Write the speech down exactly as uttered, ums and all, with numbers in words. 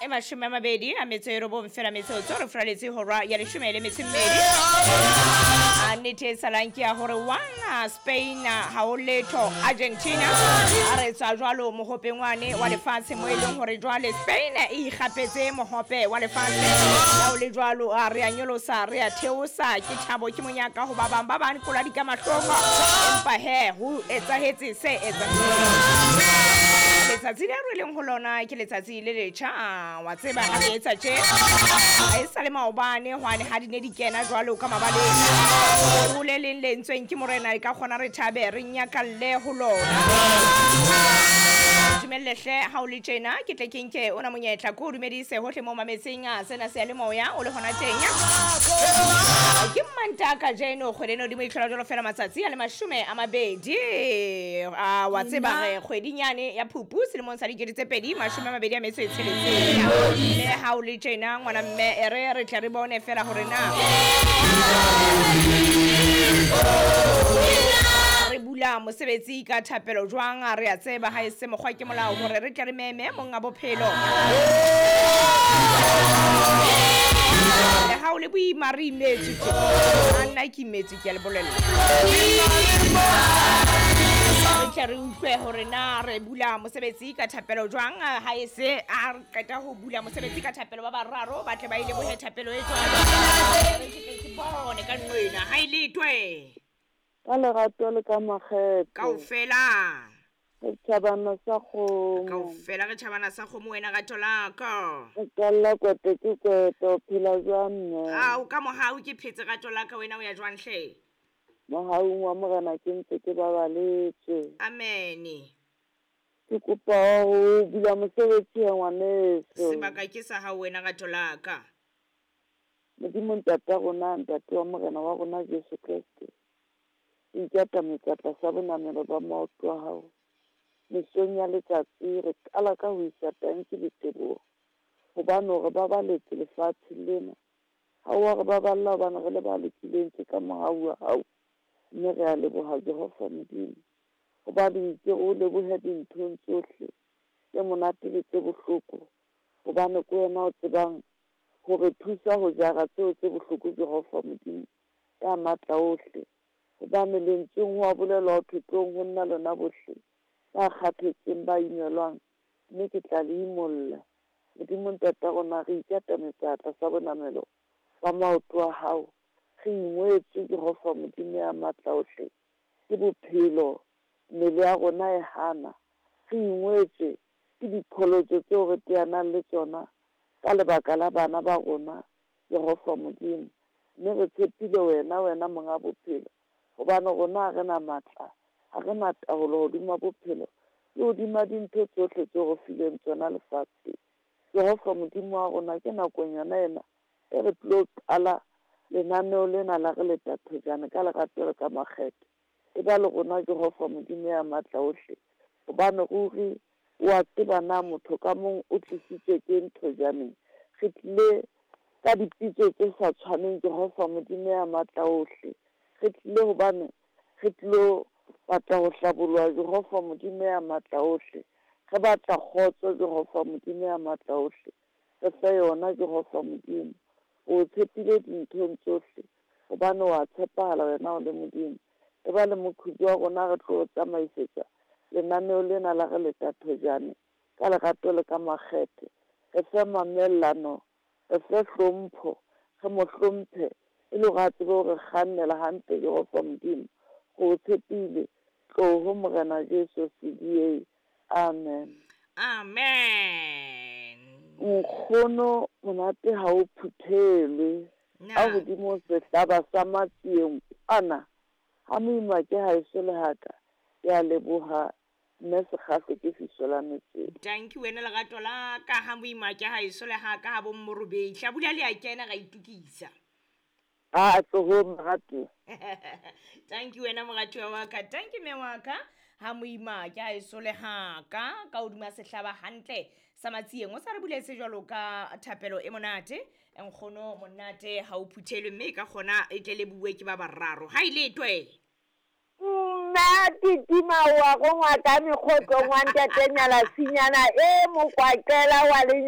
mashome a mabedi a metso e robong fela metsotso re fraletse hora ya leshome le metso e mmedi a nnete salang ke ya hore one Spain ha o letho Argentina a re tsa jwalo mohopengwane wa lefatshe mo e leng hore jwale Spain e ikgapetse mohope wa lefatshe ha o le jwalo a re a nyolosa re a theosa ke thabo ke monyaka ho ba bang ba bang kola di ka mahloko empa he ho etsahetse se etsahetse letsatsi le re leng ho lona ke letsatsi le letjha wa tseba ha re etsa tje a isa le maobane hwane ha di ne di kena jwalo ka mabaleng ho le leng lentsweng ke morena e ka khona re thabe re nyakalle ho lona dumelehle ha o le tjena ke tle ke nke ona monyetla ko dumedise hohle mo mametseng a sena se le moya o le hona teng ke mantaka jeno kgwedeno di mo itlhola jalo fela matsatsi a le mashome a mabedi a wa tseba re kgwedinyane ya Phupu selemong sa dikete tse pedi mashome a mabedi a metso e tsheletseng le ha o le tjena ngwana mme ere re tle re bone fela hore na re bula mosebetsi ka thapelo jwang re a tseba ha ese mokgwa ke molao hore re tle re meme monga bophelo le ha o le boima re imetse a nna ke imetse ke a le bolella re tle re utlwe hore na re bula mosebetsi ka thapelo jwang ha ese a qeta ho bula mosebetsi ka thapelo ba bararo ba tle ba ile bohe thapelo e jwang re tle ke bone ka nwena ha ile twe ka lerato le ka makgetho kaofela re thabana sa kgomo kaofela re thabana sa kgomo wena ga tolaka o kalla kwete ke kwete phela jwang a o ka mohau ke phetse ga tolaka wena o ya jwang hle mohau wa morena ke ntse ke babaletse amen ke kopa ho bula mosebetsi ya ngwaneso sebaka ke sa ha wena ga tolaka modimo ntata rona ntate wa morena wa rona Jesu Kriste ikata mekatla sa bonamelo ba maoto a hao mesong ya letsatsi re kala ka ho isa tanki le tebo hobane re ba baletse lefatshe lena ha wa re ba balla bana re le ba lekileng ke ka mohau wa hao mme re a leboha Jehova Modimo hobane ke o lebohe dinthong tsohle tse monate le tse bohloko hobane ke wena o tsebang hore thusa ho jara tseo tse bohloko Jehova Modimo ya matla ohle hobane lentsweng wa bolela ho phetong ho nna lona bohle ba kgathetseng ba inelwang mme ke tla le imolla Modimo ntata rona re ikata mekatla sa bonamelo ba maoto a hao re ingwetse Jehova Modimo ya matla ohle ke bophelo mmele ya rona e hana re ingwetse ke dipholotsho tseo re teanang le tsona ka lebaka la bana ba rona Jehova Modimo mme re tshepile wena wena monga bophelo hobane rona ha re na matla ha re na taolo hodima bophelo le hodima dintho tsohle tseo re fileng tsona lefatshe Jehova Modimo wa rona ke nakong yona ena e re tlo qala lenaneo lena la re letathojane ka lerato le ka makgetho e ba le rona Jehova Modimo ya matla ohle hobane ruri wa tseba na motho ka mong o tlisitswe ke nthojane re tlile ka dipitso tse sa tshwaneng Jehova Modimo ya matla ohle re tlile hobane re tlilo batla ho hlabolwa Jehova Modimo ya matla ohle re batla kgotso Jehova Modimo ya matla ohle re fe yona Jehova Modimo o tshepile dinthong tsohle hobane wa tshepahala wena o le Modimo e ba le mokhudi wa rona re tlo tsamaisetsa lenaneo lena la re letathojane ka lerato le ka makgethe re fe mamellano re fe hlompho re mo hlomphe e le ga tsebe hore kgannela hantle Jehova Modimo go tshepile tloho morena Jesu C D A amen amen nkgono monate ha o phuthelwe a hodimo se hlaba sa matsieng ana ha moima ke ha eso le haka ya leboha mme se kgahle ke fisola metse thank you wena lerato la ka ha moima ke ha eso le haka ha bo mmorobe hlabula le a kena ga itukisa a tsoho mrati thank you wena morati wa ka thank you me wa ka ha moima ke ha eso le haka ka oduma se hlaba hantle sa matsieng o sa re buletse jwalo ka thapelo e monate enkgono monate ha o phuthelwe mme ka khona e tle le buwe ke ba bararo ha ile twe nna titima wa go ngwata mekgotlo ngwanta tenyala sinyana e mokwakela wa le